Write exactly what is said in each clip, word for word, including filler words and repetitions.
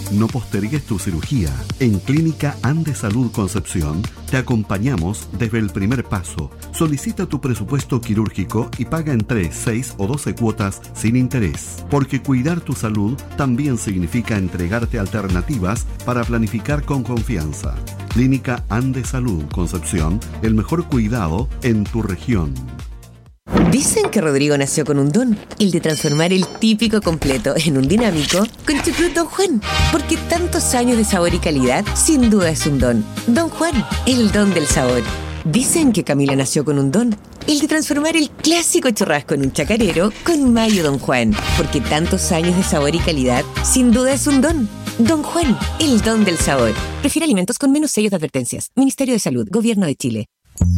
No postergues tu cirugía. En Clínica Andes Salud Concepción te acompañamos desde el primer paso. Solicita tu presupuesto quirúrgico y paga en tres, seis o doce cuotas sin interés. Porque cuidar tu salud también significa entregarte alternativas para planificar con confianza. Clínica Andes Salud Concepción, el mejor cuidado en tu región. Dicen que Rodrigo nació con un don, el de transformar el típico completo en un dinámico con Chucrut Don Juan. Porque tantos años de sabor y calidad, sin duda es un don. Don Juan, el don del sabor. Dicen que Camila nació con un don, el de transformar el clásico churrasco en un chacarero con mayo Don Juan. Porque tantos años de sabor y calidad, sin duda es un don. Don Juan, el don del sabor. Prefiere alimentos con menos sellos de advertencias. Ministerio de Salud, Gobierno de Chile.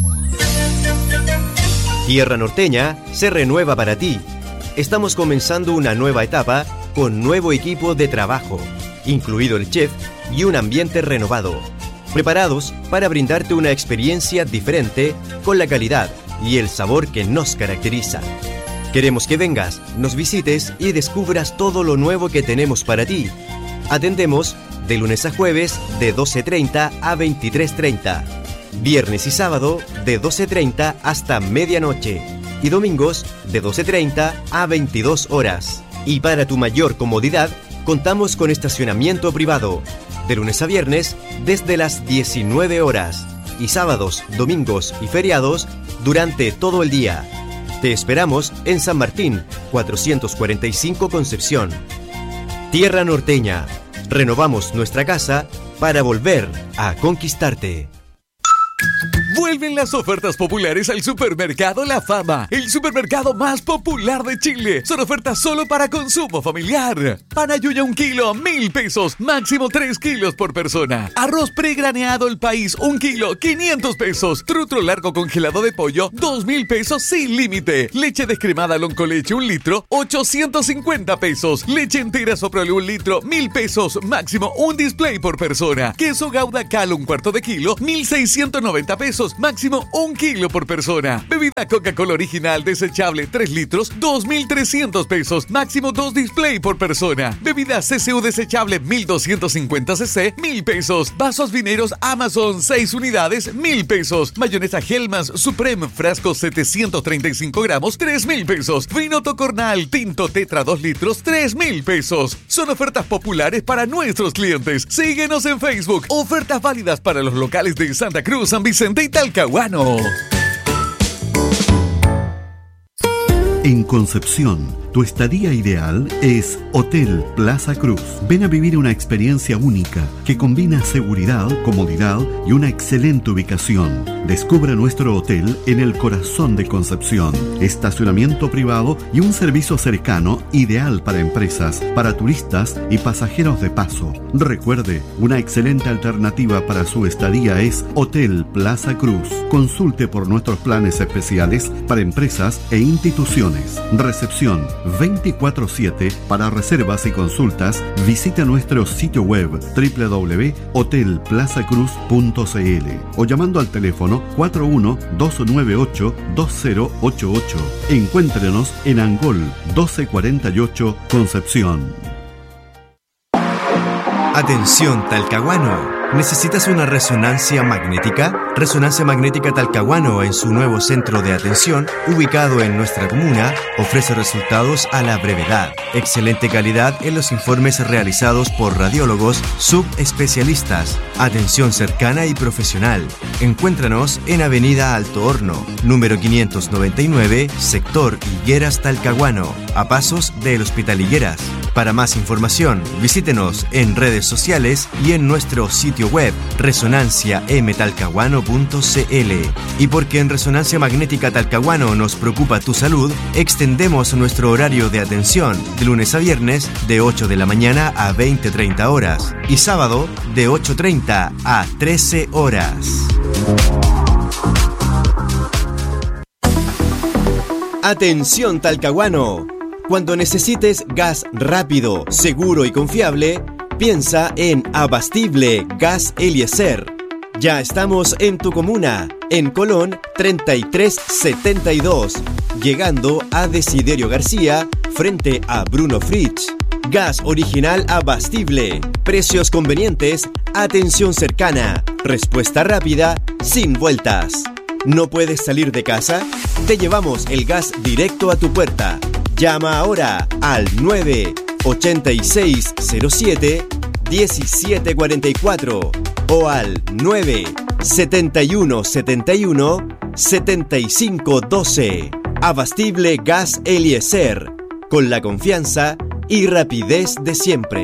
Tierra Norteña se renueva para ti. Estamos comenzando una nueva etapa con nuevo equipo de trabajo, incluido el chef y un ambiente renovado. Preparados para brindarte una experiencia diferente con la calidad y el sabor que nos caracteriza. Queremos que vengas, nos visites y descubras todo lo nuevo que tenemos para ti. Atendemos de lunes a jueves de doce treinta a veintitrés treinta. Viernes y sábado de doce treinta hasta medianoche y domingos de doce treinta a veintidós horas. Y para tu mayor comodidad, contamos con estacionamiento privado de lunes a viernes desde las diecinueve horas y sábados, domingos y feriados durante todo el día. Te esperamos en San Martín, cuatrocientos cuarenta y cinco Concepción. Tierra Norteña. Renovamos nuestra casa para volver a conquistarte. Vuelven las ofertas populares al Supermercado La Fama, el supermercado más popular de Chile. Son ofertas solo para consumo familiar. Pan Ayuya un kilo, mil pesos, máximo tres kilos por persona. Arroz pregraneado El País, un kilo, quinientos pesos. Trutro largo congelado de pollo, dos mil pesos sin límite. Leche descremada Loncoleche, un litro, ochocientos cincuenta pesos. Leche entera Soprole, un litro, mil pesos, máximo un display por persona. Queso Gouda Cal, un cuarto de kilo, mil seiscientos noventa pesos, máximo un kilo por persona. Bebida Coca-Cola original desechable tres litros, dos mil trescientos pesos, máximo dos display por persona. Bebida C C U desechable mil doscientos cincuenta cc, mil pesos. Vasos vineros Amazon seis unidades, mil pesos. Mayonesa Hellmann's Supreme frasco setecientos treinta y cinco gramos, tres mil pesos. Vino Tocornal Tinto Tetra dos litros, tres mil pesos. Son ofertas populares para nuestros clientes. Síguenos en Facebook. Ofertas válidas para los locales de Santa Cruz, San Vicente y Talcahuano. En Concepción, tu estadía ideal es Hotel Plaza Cruz. Ven a vivir una experiencia única que combina seguridad, comodidad y una excelente ubicación. Descubre nuestro hotel en el corazón de Concepción. Estacionamiento privado y un servicio cercano ideal para empresas, para turistas y pasajeros de paso. Recuerde, una excelente alternativa para su estadía es Hotel Plaza Cruz. Consulte por nuestros planes especiales para empresas e instituciones. Recepción veinticuatro siete. Para reservas y consultas, visita nuestro sitio web doble u doble u doble u punto hotel plaza cruz punto c l o llamando al teléfono cuatro uno dos nueve ocho dos cero ocho ocho. Encuéntrenos en Angol doce cuarenta y ocho, Concepción. Atención Talcahuano. ¿Necesitas una resonancia magnética? Resonancia Magnética Talcahuano, en su nuevo centro de atención, ubicado en nuestra comuna, ofrece resultados a la brevedad. Excelente calidad en los informes realizados por radiólogos subespecialistas. Atención cercana y profesional. Encuéntranos en Avenida Alto Horno, número quinientos noventa y nueve, sector Higueras Talcahuano, a pasos del Hospital Higueras. Para más información, visítenos en redes sociales y en nuestro sitio web resonancia m talcahuano punto c l. Y porque en Resonancia Magnética Talcahuano nos preocupa tu salud, extendemos nuestro horario de atención de lunes a viernes de ocho de la mañana a veinte treinta horas y sábado de ocho treinta a trece horas. Atención Talcahuano. Cuando necesites gas rápido, seguro y confiable, piensa en Abastible Gas Eliezer. Ya estamos en tu comuna, en Colón treinta y tres setenta y dos, llegando a Desiderio García, frente a Bruno Fritsch. Gas original Abastible. Precios convenientes, atención cercana, respuesta rápida, sin vueltas. ¿No puedes salir de casa? Te llevamos el gas directo a tu puerta. Llama ahora al nueve ocho seis cero siete uno siete cuatro cuatro o al nueve siete uno siete uno siete cinco uno dos. Abastible Gas Eliezer, con la confianza y rapidez de siempre.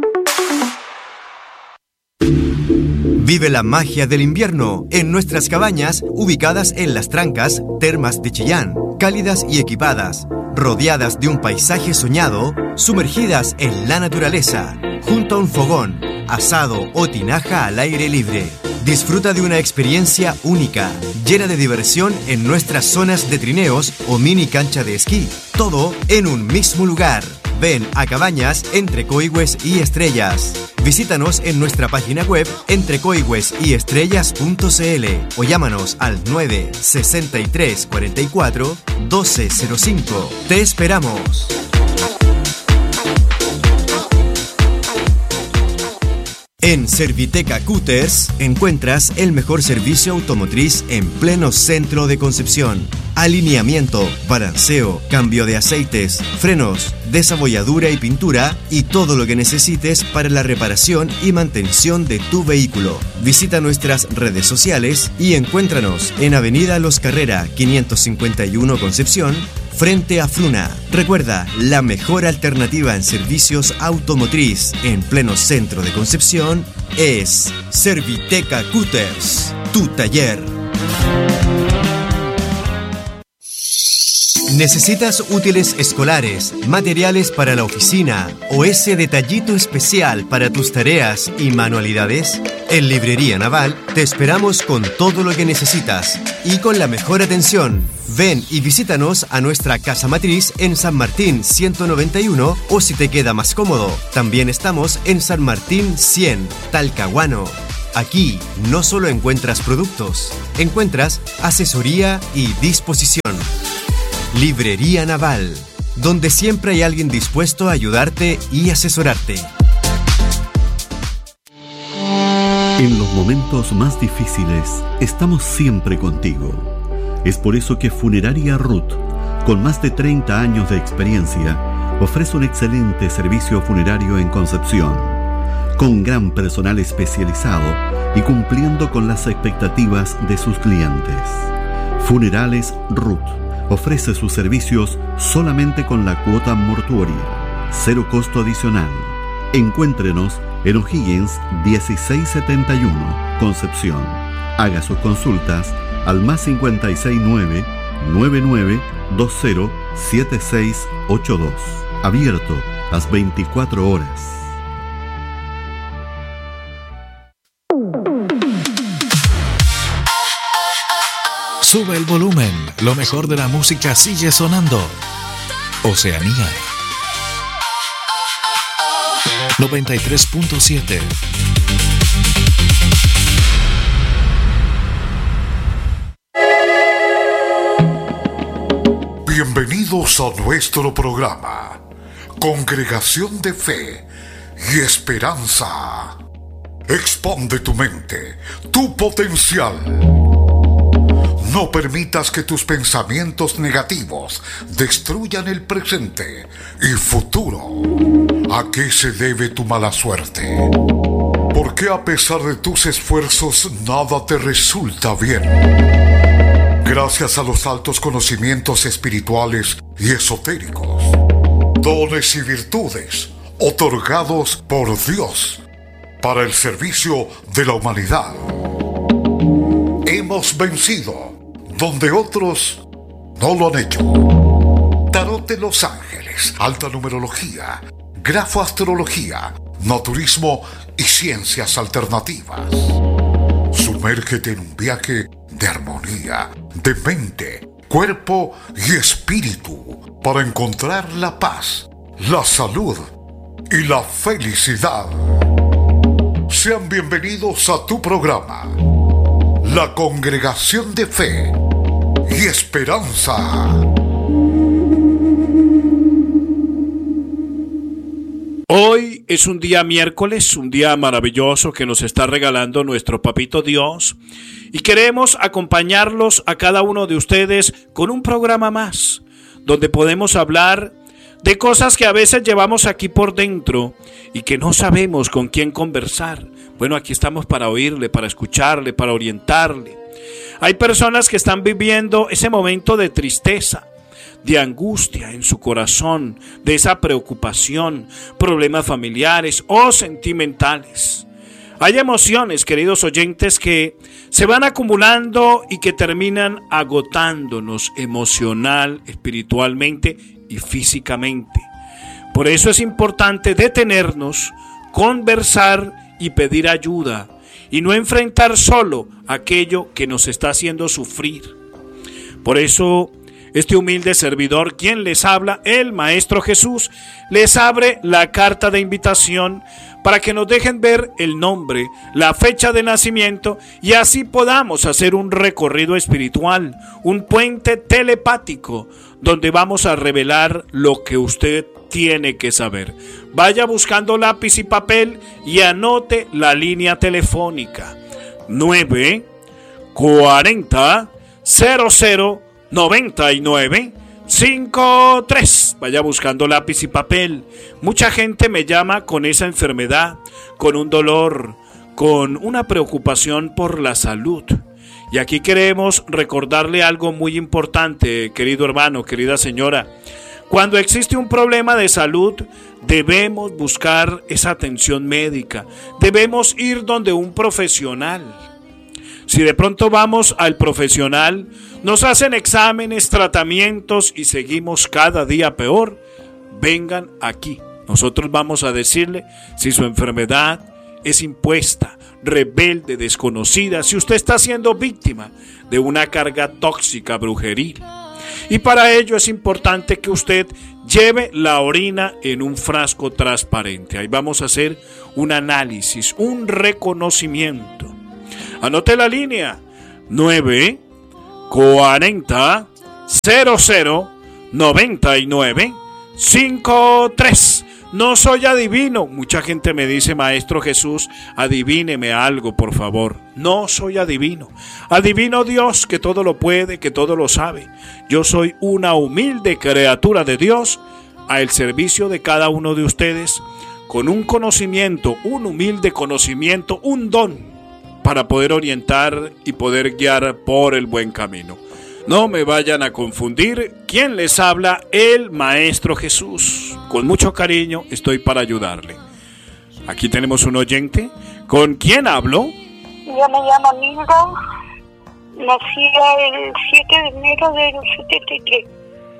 Vive la magia del invierno en nuestras cabañas ubicadas en Las Trancas, Termas de Chillán, cálidas y equipadas, rodeadas de un paisaje soñado, sumergidas en la naturaleza, junto a un fogón, asado o tinaja al aire libre. Disfruta de una experiencia única, llena de diversión en nuestras zonas de trineos o mini cancha de esquí, todo en un mismo lugar. Ven a Cabañas Entre Coigües y Estrellas. Visítanos en nuestra página web entre coigües y estrellas punto c l o llámanos al nueve seis tres cuatro cuatro uno dos cero cinco. ¡Te esperamos! En Serviteca Cutters encuentras el mejor servicio automotriz en pleno centro de Concepción. Alineamiento, balanceo, cambio de aceites, frenos, desabolladura y pintura y todo lo que necesites para la reparación y mantención de tu vehículo. Visita nuestras redes sociales y encuéntranos en Avenida Los Carrera quinientos cincuenta y uno Concepción, frente a Fruna. Recuerda, la mejor alternativa en servicios automotriz en pleno centro de Concepción es Serviteca Cutters, tu taller. ¿Necesitas útiles escolares, materiales para la oficina o ese detallito especial para tus tareas y manualidades? En Librería Naval te esperamos con todo lo que necesitas y con la mejor atención. Ven y visítanos a nuestra casa matriz en San Martín ciento noventa y uno o si te queda más cómodo, también estamos en San Martín cien, Talcahuano. Aquí no solo encuentras productos, encuentras asesoría y disposición. Librería Naval, donde siempre hay alguien dispuesto a ayudarte y asesorarte. En los momentos más difíciles, estamos siempre contigo. Es por eso que Funeraria Ruth, con más de treinta años de experiencia, ofrece un excelente servicio funerario en Concepción, con gran personal especializado y cumpliendo con las expectativas de sus clientes. Funerales Ruth ofrece sus servicios solamente con la cuota mortuoria, cero costo adicional. Encuéntrenos en O'Higgins dieciséis setenta y uno, Concepción. Haga sus consultas al más cincuenta y seis nueve, nueve nueve dos cero, siete seis ocho dos. Abierto las veinticuatro horas. Sube el volumen, lo mejor de la música sigue sonando. Oceanía noventa y tres punto siete. Bienvenidos a nuestro programa, Congregación de Fe y Esperanza. Expande tu mente, tu potencial. No permitas que tus pensamientos negativos destruyan el presente y futuro. ¿A qué se debe tu mala suerte? ¿Por qué a pesar de tus esfuerzos nada te resulta bien? Gracias a los altos conocimientos espirituales y esotéricos, dones y virtudes otorgados por Dios para el servicio de la humanidad, hemos vencido donde otros no lo han hecho. Tarot de los Ángeles, alta numerología, grafoastrología, naturismo y ciencias alternativas. Sumérgete en un viaje de armonía, de mente, cuerpo y espíritu para encontrar la paz, la salud y la felicidad. Sean bienvenidos a tu programa, la Congregación de Fe y Esperanza. Hoy es un día miércoles, un día maravilloso que nos está regalando nuestro Papito Dios, y queremos acompañarlos a cada uno de ustedes con un programa más, donde podemos hablar de cosas que a veces llevamos aquí por dentro y que no sabemos con quién conversar. Bueno, aquí estamos para oírle, para escucharle, para orientarle. Hay personas que están viviendo ese momento de tristeza, de angustia en su corazón, de esa preocupación, problemas familiares o sentimentales. Hay emociones, queridos oyentes, que se van acumulando y que terminan agotándonos emocional, espiritualmente y físicamente. Por eso es importante detenernos, conversar y pedir ayuda, y no enfrentar solo aquello que nos está haciendo sufrir. Por eso, este humilde servidor, quien les habla, el Maestro Jesús, les abre la carta de invitación para que nos dejen ver el nombre, la fecha de nacimiento, y así podamos hacer un recorrido espiritual, un puente telepático, donde vamos a revelar lo que usted tiene que saber. Vaya buscando lápiz y papel y anote la línea telefónica nueve cuarenta cero cero noventa y nueve cincuenta y tres. Vaya buscando lápiz y papel. Mucha gente me llama con esa enfermedad, con un dolor, con una preocupación por la salud. Y aquí queremos recordarle algo muy importante, querido hermano, querida señora. Cuando existe un problema de salud, debemos buscar esa atención médica. Debemos ir donde un profesional. Si de pronto vamos al profesional, nos hacen exámenes, tratamientos y seguimos cada día peor, vengan aquí. Nosotros vamos a decirle si su enfermedad es impuesta, rebelde, desconocida, si usted está siendo víctima de una carga tóxica, brujeril. Y para ello es importante que usted lleve la orina en un frasco transparente. Ahí vamos a hacer un análisis, un reconocimiento. Anote la línea nueve cuarenta cero cero noventa y nueve cincuenta y tres. No soy adivino. Mucha gente me dice, Maestro Jesús, adivíneme algo, por favor. No soy adivino. Adivino Dios, que todo lo puede, que todo lo sabe. Yo soy una humilde criatura de Dios al servicio de cada uno de ustedes, con un conocimiento, un humilde conocimiento, un don para poder orientar y poder guiar por el buen camino. No me vayan a confundir. ¿Quién les habla? El Maestro Jesús. Con mucho cariño estoy para ayudarle. Aquí tenemos un oyente. ¿Con quién hablo? Yo me llamo Nilda. Nacida el siete de enero del setenta y tres.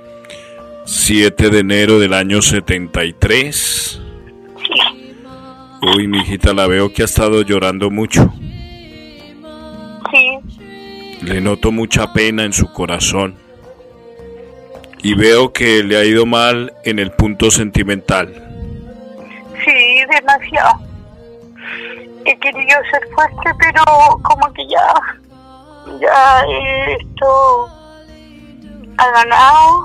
siete de enero del año setenta y tres. Sí. Uy, mi hijita, la veo que ha estado llorando mucho. Sí. Le noto mucha pena en su corazón y veo que le ha ido mal en el punto sentimental. Sí, demasiado. He querido ser fuerte, pero como que ya, ya esto ha ganado.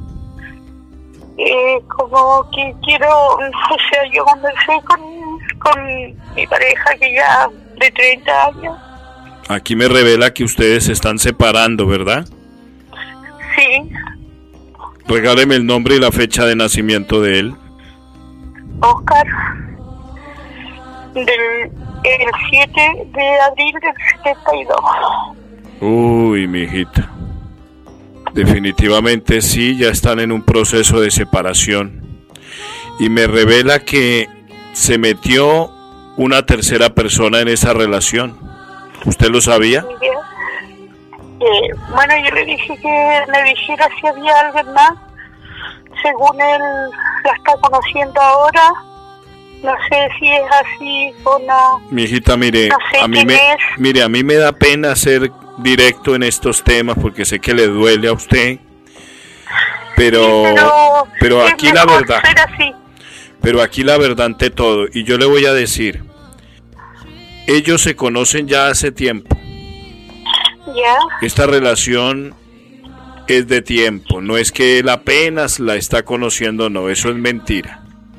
Eh, como que quiero, o sea, yo conversé con, con mi pareja que ya de treinta años. Aquí me revela que ustedes se están separando, ¿verdad? Sí. Regáleme el nombre y la fecha de nacimiento de él. Oscar, del el siete de abril del setenta y dos. Uy, mi hijita. Definitivamente sí, ya están en un proceso de separación. Y me revela que se metió una tercera persona en esa relación. ¿Usted lo sabía? Eh, bueno, yo le dije que me dijera si había alguien más. Según él la está conociendo ahora. No sé si es así o no. Mi hijita, mire, no sé a mí me, es. mire, a mí me da pena ser directo en estos temas porque sé que le duele a usted. Pero, sí, pero, pero aquí la verdad. Ser así. Pero aquí la verdad ante todo, y yo le voy a decir, ellos se conocen ya hace tiempo. Ya. Esta relación es de tiempo, no es que él apenas la está conociendo, no, eso es mentira.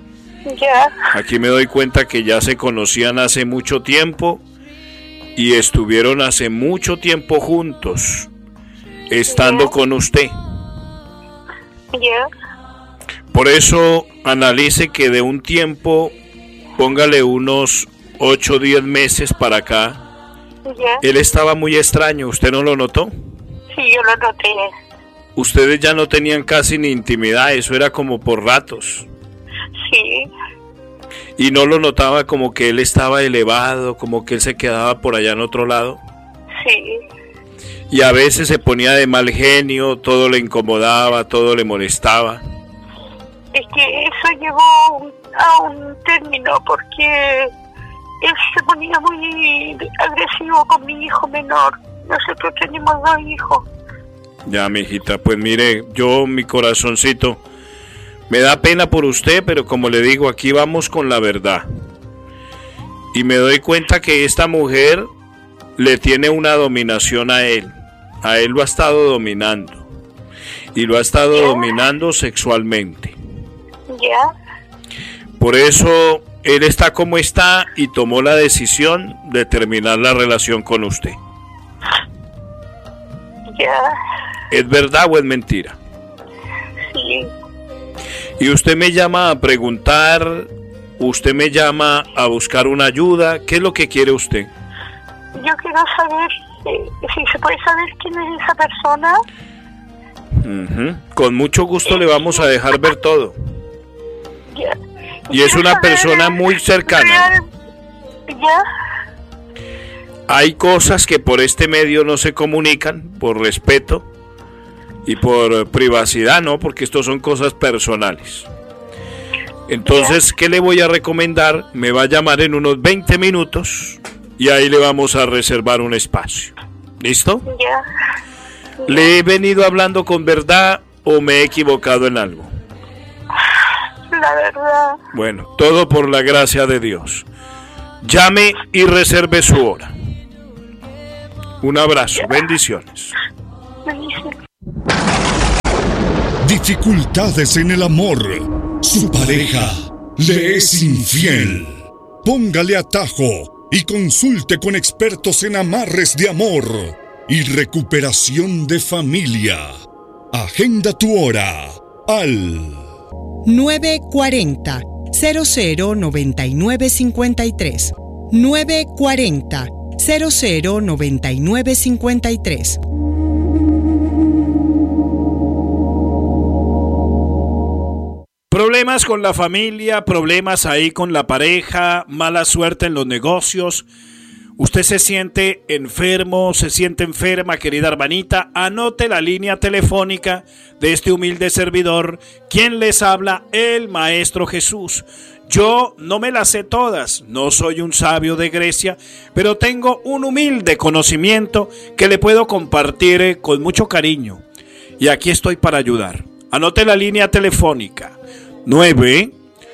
Ya. Aquí me doy cuenta que ya se conocían hace mucho tiempo y estuvieron hace mucho tiempo juntos, estando Ya. con usted. Ya. Por eso analice que de un tiempo, póngale unos ocho o diez meses para acá, Ya. él estaba muy extraño. ¿Usted no lo notó? Sí, yo lo noté. Ustedes ya no tenían casi ni intimidad, eso era como por ratos. Sí. Y no lo notaba como que él estaba elevado, como que él se quedaba por allá en otro lado. Sí. Y a veces se ponía de mal genio, todo le incomodaba, todo le molestaba. Es que eso llegó a un término porque él se ponía muy agresivo con mi hijo menor. Nosotros tenemos dos hijos. Ya, mijita, pues mire, yo, mi corazoncito, me da pena por usted, pero como le digo, aquí vamos con la verdad. Y me doy cuenta que esta mujer le tiene una dominación a él. A él lo ha estado dominando. Y lo ha estado ¿Ya? dominando sexualmente. Ya. Por eso él está como está y tomó la decisión de terminar la relación con usted. Ya. ¿Es verdad o es mentira? Sí. Y usted me llama a preguntar, usted me llama a buscar una ayuda. ¿Qué es lo que quiere usted? Yo quiero saber eh, si se puede saber quién es esa persona. Uh-huh. Con mucho gusto le vamos a dejar ver todo. Ya. Y es quiero una saber persona muy cercana. real- Ya. Hay cosas que por este medio no se comunican, por respeto y por privacidad, ¿no? Porque esto son cosas personales. Entonces, ¿qué le voy a recomendar? Me va a llamar en unos veinte minutos y ahí le vamos a reservar un espacio. ¿Listo? Ya. ¿Le he venido hablando con verdad o me he equivocado en algo? La verdad. Bueno, todo por la gracia de Dios. Llame y reserve su hora. Un abrazo, bendiciones. Bendiciones. Dificultades en el amor. Su pareja le es infiel. Póngale atajo y consulte con expertos en amarres de amor y recuperación de familia. Agenda tu hora al nueve cuarenta, cero cero noventa y nueve cincuenta y tres. nueve cuarenta, cero cero noventa y nueve cincuenta y tres. Problemas con la familia, problemas ahí con la pareja, mala suerte en los negocios. Usted se siente enfermo, se siente enferma, querida hermanita. Anote la línea telefónica de este humilde servidor. ¿Quién les habla? El Maestro Jesús. Yo no me las sé todas, no soy un sabio de Grecia, pero tengo un humilde conocimiento que le puedo compartir con mucho cariño. Y aquí estoy para ayudar. Anote la línea telefónica. nueve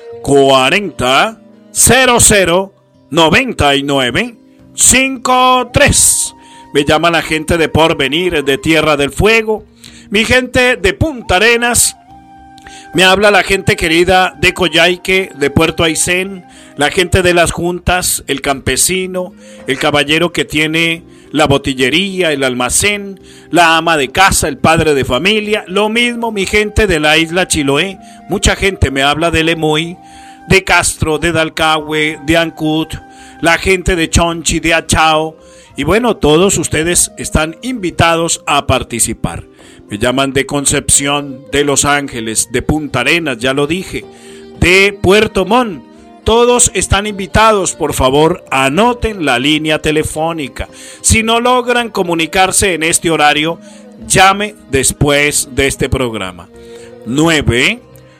cuarenta, cero cero, noventa y nueve, cincuenta y tres. Me llama la gente de Porvenir, de Tierra del Fuego, mi gente de Punta Arenas. Me habla la gente querida de Coyhaique, de Puerto Aysén, la gente de las juntas, el campesino, el caballero que tiene la botillería, el almacén, la ama de casa, el padre de familia. Lo mismo mi gente de la isla Chiloé. Mucha gente me habla de Lemuy, de Castro, de Dalcahue, de Ancud, la gente de Chonchi, de Achao. Y bueno, todos ustedes están invitados a participar. Me llaman de Concepción, de Los Ángeles, de Punta Arenas, ya lo dije, de Puerto Montt. Todos están invitados, por favor, anoten la línea telefónica. Si no logran comunicarse en este horario, llame después de este programa. nueve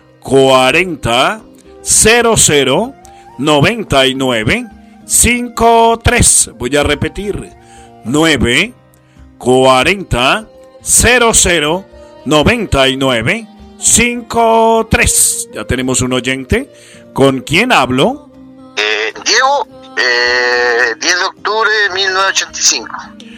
cuarenta, cero cero, noventa y nueve, cincuenta y tres. Voy a repetir. nueve cuarenta, cero cero, noventa y nueve, cincuenta y tres. Ya tenemos un oyente. ¿Con quién hablo? Eh, Diego, eh, diez de octubre de mil novecientos ochenta y cinco.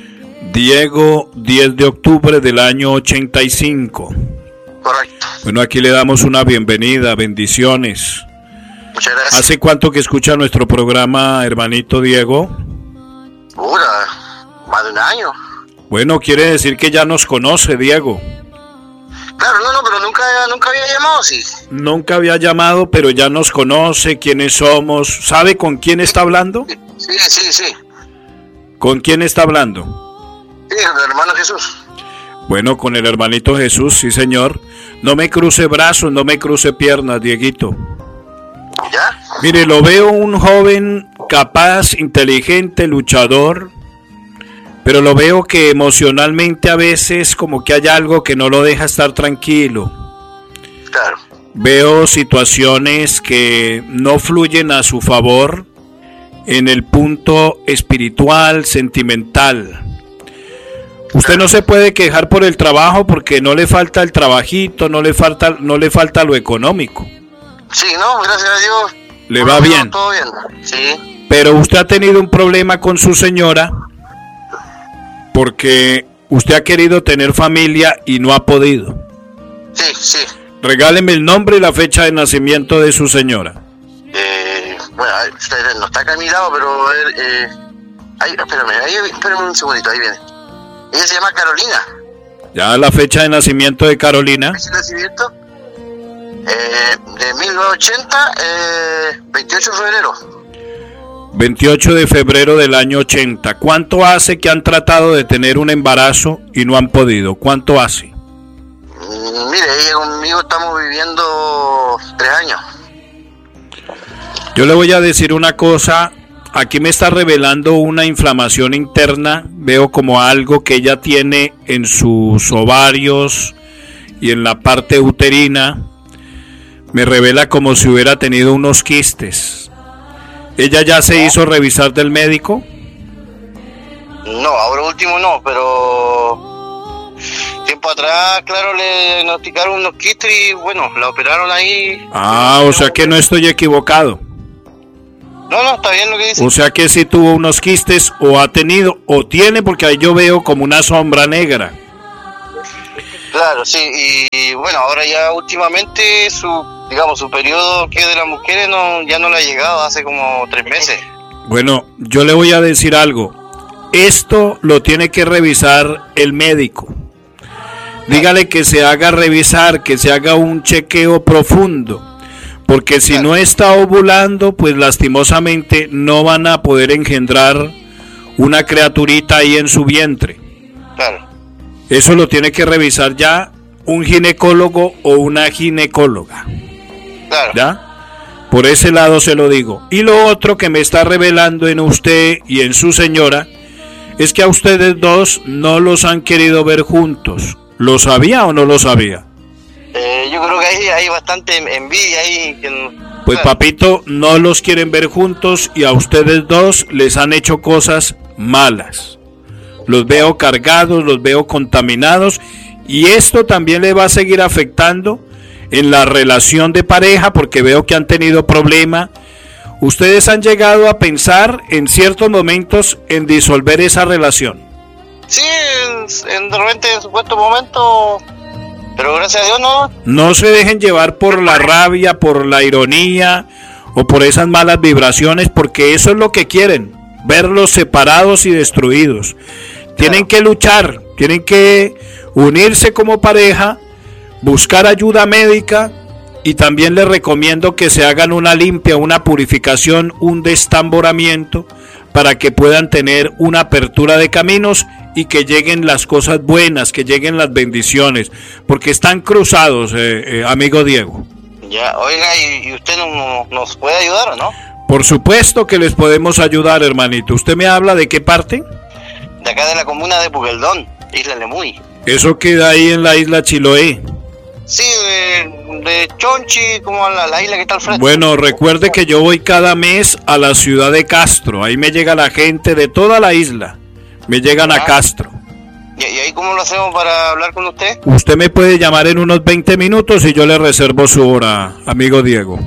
Diego, diez de octubre del año ochenta y cinco. Correcto. Bueno, aquí le damos una bienvenida, bendiciones. Muchas gracias. ¿Hace cuánto que escucha nuestro programa, hermanito Diego? Pura, más de un año. Bueno, quiere decir que ya nos conoce, Diego. Claro, no, no, pero nunca, nunca había llamado, sí. Nunca había llamado, pero ya nos conoce, quiénes somos. ¿Sabe con quién está hablando? Sí, sí, sí. ¿Con quién está hablando? Sí, con el hermano Jesús. Bueno, con el hermanito Jesús, sí, señor. No me cruce brazos, no me cruce piernas, Dieguito. ¿Ya? Mire, lo veo un joven capaz, inteligente, luchador, pero lo veo que emocionalmente a veces como que hay algo que no lo deja estar tranquilo. Claro. Veo situaciones que no fluyen a su favor en el punto espiritual, sentimental. Usted no se puede quejar por el trabajo porque no le falta el trabajito, no le falta, no le falta lo económico. Sí, no, gracias a Dios. Le va bien. Todo bien, sí. Pero usted ha tenido un problema con su señora porque usted ha querido tener familia y no ha podido. Sí, sí. Regáleme el nombre y la fecha de nacimiento de su señora. Eh, bueno, usted no está acá a mi lado, pero eh, ahí, espérame, ahí, espérame un segundito, ahí viene. Ella se llama Carolina. Ya la fecha de nacimiento de Carolina. ¿Fecha de nacimiento? Eh, de mil novecientos ochenta, eh, veintiocho de febrero. veintiocho de febrero del año ochenta. ¿Cuánto hace que han tratado de tener un embarazo y no han podido? ¿Cuánto hace? Mm, mire, ella conmigo estamos viviendo tres años. Yo le voy a decir una cosa. Aquí me está revelando una inflamación interna. Veo como algo que ella tiene en sus ovarios y en la parte uterina. Me revela como si hubiera tenido unos quistes. ¿Ella ya se hizo revisar del médico? No, ahora último no, pero tiempo atrás, claro, le diagnosticaron unos quistes y bueno, la operaron ahí. Ah, o sea que no estoy equivocado. No, no, está bien lo que dice. O sea que sí tuvo unos quistes o ha tenido o tiene, porque ahí yo veo como una sombra negra. Claro, sí, y, y bueno, ahora ya últimamente su, digamos, su periodo que es de las mujeres no, ya no le ha llegado hace como tres meses. Bueno, yo le voy a decir algo. Esto lo tiene que revisar el médico. Dígale que se haga revisar, que se haga un chequeo profundo. Porque si no está ovulando, pues lastimosamente no van a poder engendrar una criaturita ahí en su vientre. Claro. Eso lo tiene que revisar ya un ginecólogo o una ginecóloga. Claro. ¿Ya? Por ese lado se lo digo. Y lo otro que me está revelando en usted y en su señora es que a ustedes dos no los han querido ver juntos. ¿Lo sabía o no lo sabía? Eh, yo creo que hay, hay bastante envidia ahí. Que, pues claro. Papito, no los quieren ver juntos y a ustedes dos les han hecho cosas malas. Los veo cargados, los veo contaminados y esto también le va a seguir afectando en la relación de pareja porque veo que han tenido problemas. Ustedes han llegado a pensar en ciertos momentos en disolver esa relación. Sí, en, en, de repente en supuesto momento, pero gracias a Dios no. No se dejen llevar por la rabia, por la ironía o por esas malas vibraciones porque eso es lo que quieren, verlos separados y destruidos. Tienen que luchar, tienen que unirse como pareja, buscar ayuda médica y también les recomiendo que se hagan una limpia, una purificación, un destamboramiento para que puedan tener una apertura de caminos y que lleguen las cosas buenas, que lleguen las bendiciones, porque están cruzados, eh, eh, amigo Diego. Ya, oiga, ¿y, y usted no, nos puede ayudar o no? Por supuesto que les podemos ayudar, hermanito. ¿Usted me habla de qué parte? De acá de la comuna de Pugeldón, Isla Lemuy. Eso queda ahí en la isla Chiloé. Sí, de, de Chonchi, como la, la isla que está al frente. Bueno, recuerde que yo voy cada mes a la ciudad de Castro. Ahí me llega la gente de toda la isla. Me llegan ah. a Castro. ¿Y, ¿Y ahí cómo lo hacemos para hablar con usted? Usted me puede llamar en unos veinte minutos y yo le reservo su hora, amigo Diego.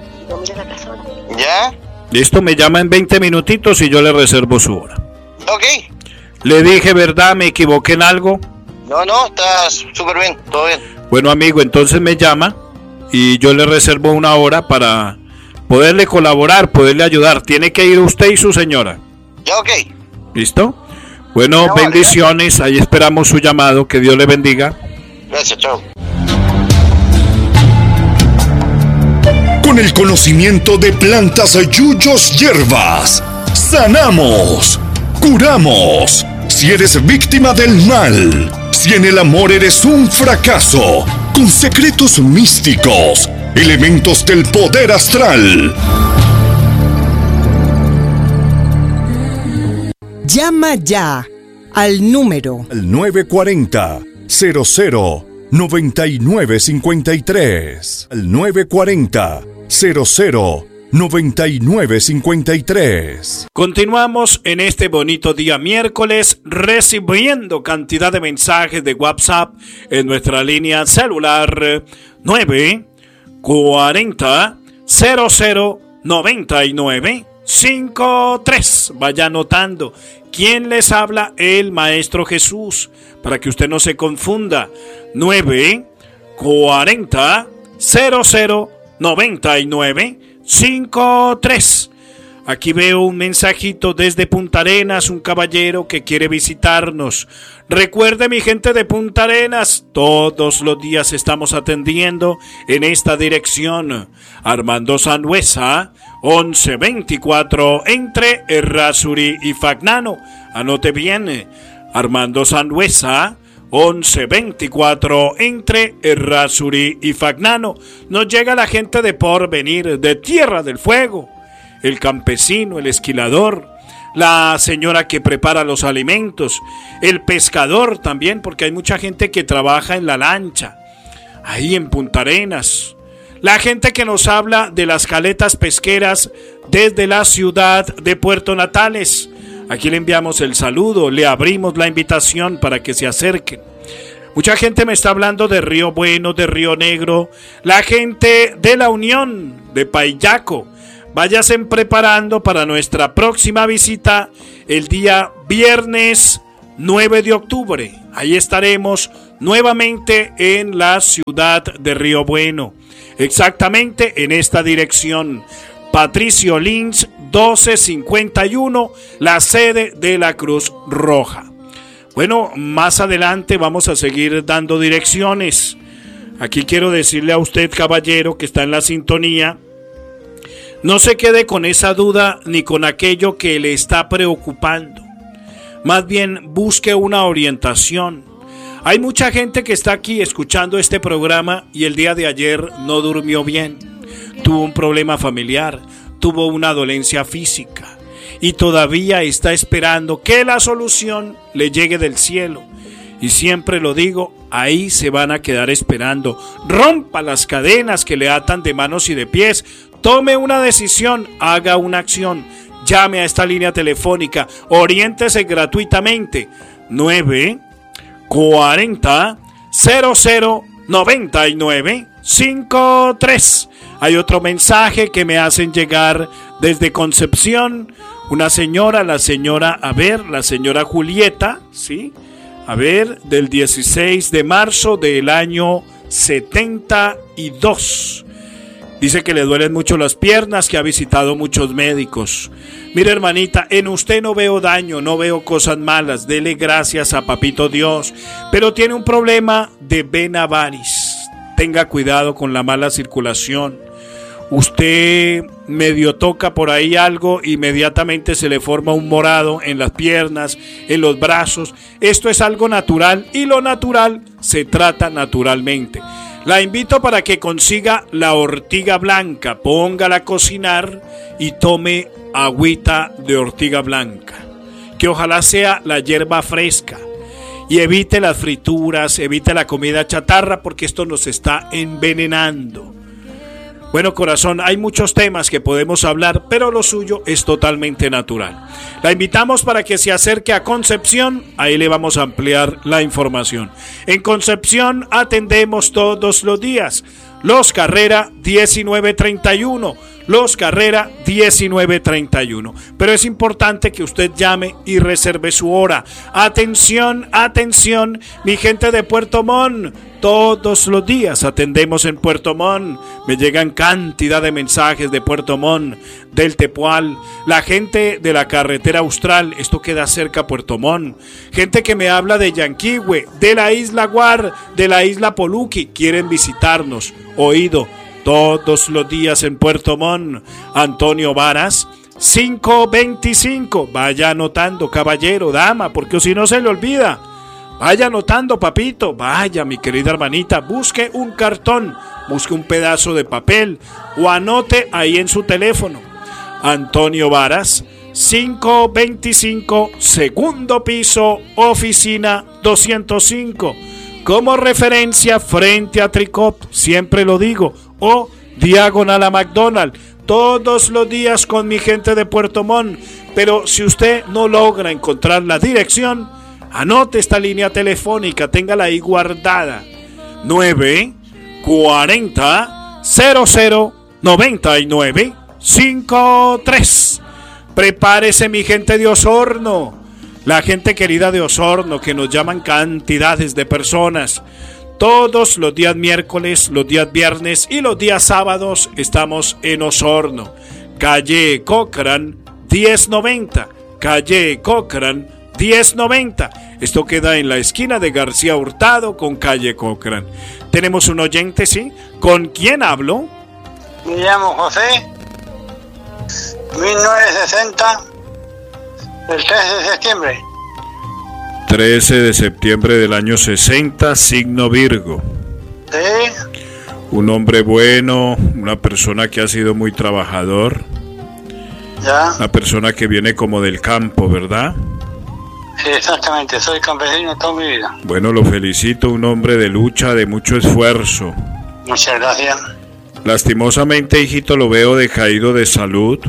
¿Ya? Listo, me llama en veinte minutitos y yo le reservo su hora. Ok. ¿Le dije verdad? ¿Me equivoqué en algo? No, no, está súper bien, todo bien. Bueno, amigo, entonces me llama y yo le reservo una hora para poderle colaborar, poderle ayudar. Tiene que ir usted y su señora. Ya, ok. ¿Listo? Bueno, Ya, vale, bendiciones. Ahí esperamos su llamado. Que Dios le bendiga. Gracias, chao. Con el conocimiento de plantas, yuyos, hierbas, sanamos, curamos. Si eres víctima del mal, si en el amor eres un fracaso, con secretos místicos, elementos del poder astral. Llama ya al número Al nueve cuarenta, cero cero, noventa y nueve cincuenta y tres. Al nueve cuarenta, cero cero, noventa y nueve cincuenta y tres. Continuamos en este bonito día miércoles recibiendo cantidad de mensajes de WhatsApp en nuestra línea celular nueve cuarenta, cero cero, noventa y nueve cincuenta y tres. Vaya anotando. ¿Quién les habla? El Maestro Jesús, para que usted no se confunda. nueve cuarenta, cero cero, noventa y nueve cincuenta y tres. Aquí veo un mensajito desde Punta Arenas, un caballero que quiere visitarnos. Recuerde, mi gente de Punta Arenas, todos los días estamos atendiendo en esta dirección. Armando Sanhueza, once veinticuatro, entre Errázuri y Fagnano. Anote bien, Armando Sanhueza, once veinticuatro, entre Errázuri y Fagnano. Nos llega la gente de Porvenir, de Tierra del Fuego, el campesino, el esquilador, la señora que prepara los alimentos, el pescador también, porque hay mucha gente que trabaja en la lancha, ahí en Punta Arenas. La gente que nos habla de las caletas pesqueras desde la ciudad de Puerto Natales. Aquí le enviamos el saludo, le abrimos la invitación para que se acerquen. Mucha gente me está hablando de Río Bueno, de Río Negro, la gente de La Unión, de Paillaco. Váyanse preparando para nuestra próxima visita el día viernes nueve de octubre. Ahí estaremos nuevamente en la ciudad de Río Bueno. Exactamente en esta dirección. Patricio Lins, doce cincuenta y uno, la sede de la Cruz Roja. Bueno, más adelante vamos a seguir dando direcciones. Aquí quiero decirle a usted, caballero, que está en la sintonía, no se quede con esa duda ni con aquello que le está preocupando. Más bien busque una orientación. Hay mucha gente que está aquí escuchando este programa y el día de ayer no durmió bien. Tuvo un problema familiar, tuvo una dolencia física y todavía está esperando que la solución le llegue del cielo. Y siempre lo digo, ahí se van a quedar esperando. Rompa las cadenas que le atan de manos y de pies. Tome una decisión, haga una acción. Llame a esta línea telefónica, oriéntese gratuitamente. nueve cuarenta, cero cero, noventa y nueve cincuenta y tres. Hay otro mensaje que me hacen llegar desde Concepción. Una señora, la señora, a ver, la señora Julieta, ¿sí? A ver, del dieciséis de marzo del año setenta y dos. Dice que le duelen mucho las piernas, que ha visitado muchos médicos. Mire, hermanita, en usted no veo daño, no veo cosas malas. Dele gracias a Papito Dios. Pero tiene un problema de vena varis. Tenga cuidado con la mala circulación. Usted medio toca por ahí algo, inmediatamente se le forma un morado en las piernas, en los brazos. Esto es algo natural y lo natural se trata naturalmente. La invito para que consiga la ortiga blanca, póngala a cocinar y tome agüita de ortiga blanca, que ojalá sea la hierba fresca, y evite las frituras, evite la comida chatarra, porque esto nos está envenenando. Bueno, corazón, hay muchos temas que podemos hablar, pero lo suyo es totalmente natural. La invitamos para que se acerque a Concepción, ahí le vamos a ampliar la información. En Concepción atendemos todos los días. Los Carrera diecinueve treinta y uno, Los Carrera diecinueve treinta y uno. Pero es importante que usted llame y reserve su hora. Atención, atención, mi gente de Puerto Montt. Todos los días atendemos en Puerto Montt. Me llegan cantidad de mensajes de Puerto Montt, del Tepual, la gente de la carretera austral, esto queda cerca a Puerto Montt. Gente que me habla de Yanquihue, de la isla Guar, de la isla Poluqui, quieren visitarnos. Oído, todos los días en Puerto Montt. Antonio Varas, cinco veinticinco. Vaya anotando, caballero, dama, porque si no se le olvida. Vaya anotando, papito. Vaya, mi querida hermanita, busque un cartón, busque un pedazo de papel o anote ahí en su teléfono. Antonio Varas, cinco veinticinco, segundo piso, oficina doscientos cinco. Como referencia frente a Tricop, siempre lo digo, o diagonal a McDonald's. Todos los días con mi gente de Puerto Montt. Pero si usted no logra encontrar la dirección, anote esta línea telefónica, téngala ahí guardada. nueve cuarenta, cero cero, noventa y nueve, cincuenta y tres. Prepárese, mi gente de Osorno, la gente querida de Osorno, que nos llaman cantidades de personas. Todos los días miércoles, los días viernes y los días sábados estamos en Osorno. Calle Cochrane diez noventa. Calle Cochrane diez noventa. Esto queda en la esquina de García Hurtado con calle Cochrane. Tenemos un oyente, ¿sí? ¿Con quién hablo? Me llamo José, mil novecientos sesenta, el trece de septiembre. trece de septiembre del año sesenta, signo Virgo. Sí. Un hombre bueno, una persona que ha sido muy trabajador. Ya. Una persona que viene como del campo, ¿verdad? Sí, exactamente, soy campesino toda mi vida. Bueno, lo felicito, un hombre de lucha, de mucho esfuerzo. Muchas gracias. Lastimosamente, hijito, lo veo decaído de salud.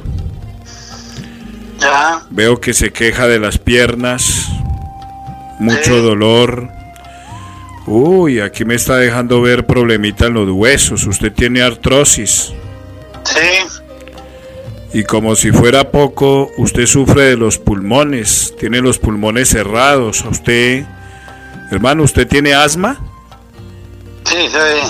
Ya. Veo que se queja de las piernas, mucho Sí. dolor. Uy, aquí me está dejando ver problemita en los huesos. Usted tiene artrosis. Sí. Y como si fuera poco, usted sufre de los pulmones, tiene los pulmones cerrados. ¿A usted, hermano, usted tiene asma? Sí, soy